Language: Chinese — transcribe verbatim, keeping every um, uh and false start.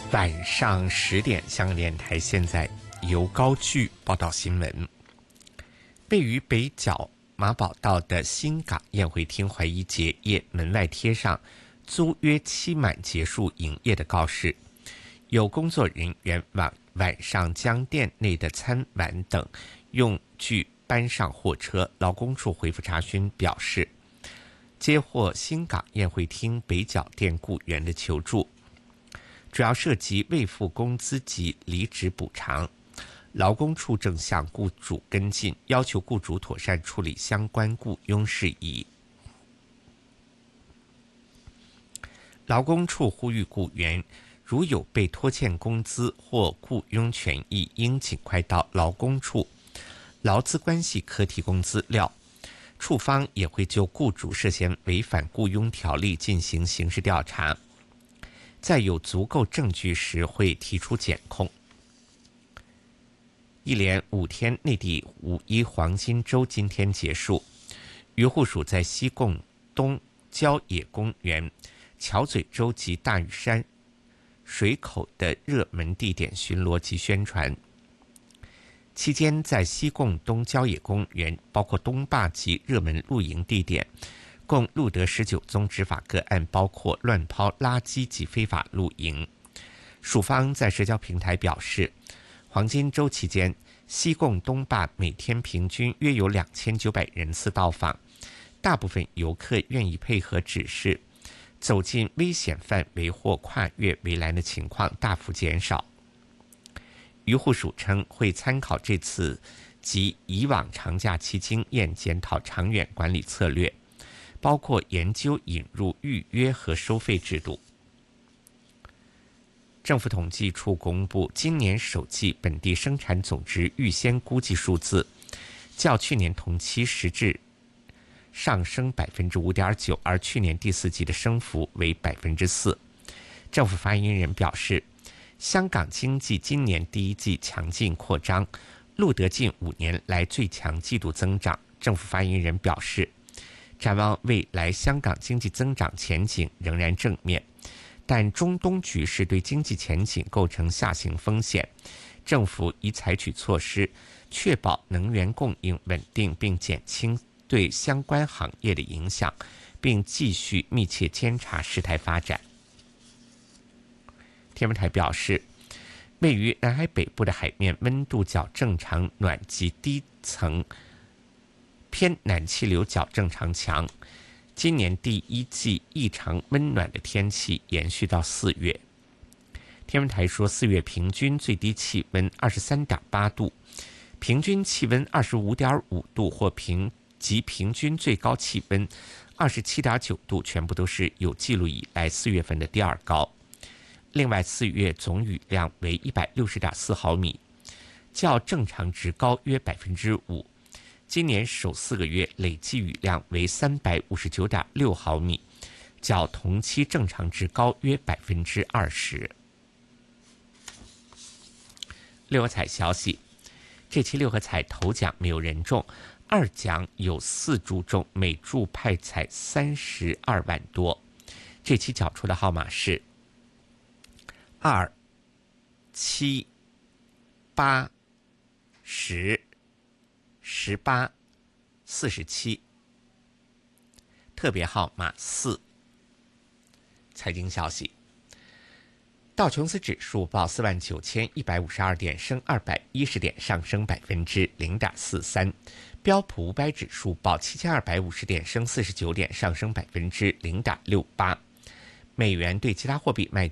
晚上十点，香港电台现在由高炬报道新闻。位于北角马宝道的新港宴会厅怀疑结业，门外贴上租约期满结束营业的告示。有工作人员晚晚上将店内的餐碗等用具搬上货车。劳工处回复查询表示，接获新港宴会厅北角店雇员的求助，主要涉及未付工资及离职补偿。劳工处正向雇主跟进，要求雇主妥善处理相关雇佣事宜。劳工处呼吁雇员，如有被拖欠工资或雇佣权益，应尽快到劳工处劳资关系科提供资料。处方也会就雇主涉嫌违反雇佣条例进行刑事调查，在有足够证据时会提出检控。一连五天内地五一黄金周今天结束，渔护署在西贡东郊野公园、桥嘴洲及大屿山水口的热门地点巡逻及宣传。期间在西贡东郊野公园，包括东坝及热门露营地点，共录得十九宗执法个案，包括乱抛垃圾及非法露营。署方在社交平台表示，黄金周期间，西贡东坝每天平均约有两千九百人次到访，大部分游客愿意配合指示，走进危险范围或跨越围栏的情况大幅减少。渔护署称会参考这次及以往长假期经验，检讨长远管理策略，包括研究引入预约和收费制度。政府统计处公布今年首季本地生产总值预先估计数字，较去年同期实质上升 百分之五点九， 而去年第四季的升幅为 百分之四。政府发言人表示，香港经济今年第一季强劲扩张，录得近五年来最强季度增长。政府发言人表示，展望未来香港经济增长前景仍然正面，但中东局势对经济前景构成下行风险，政府已采取措施确保能源供应稳定，并减轻对相关行业的影响，并继续密切监察事态发展。天文台表示，位于南海北部的海面温度较正常暖及低层偏南气流较正常强，今年第一季异常温暖的天气延续到四月。天文台说，四月平均最低气温 二十三点八度，平均气温 二十五点五度或平及平均最高气温 二十七点九度，全部都是有记录以来四月份的第二高。另外，四月总雨量为 一百六十点四毫米，较正常值高约 百分之五。今年首四个月累计雨量为 三百五十九点六毫米，较同期正常值高约 百分之二十。六合彩消息，这期六合彩头奖没有人中，二奖有四注中，每注派彩三十二万多。这期缴出的号码是二、七、八、十、十八、四十七，特别号码四。财经消息，道琼斯指数报四万九千一百五十二点，升二百一十点，上升百分之零点四三。标普五百指数报七千二百五十点，升四十九点，上升百分之零点六八。美元对其他货币卖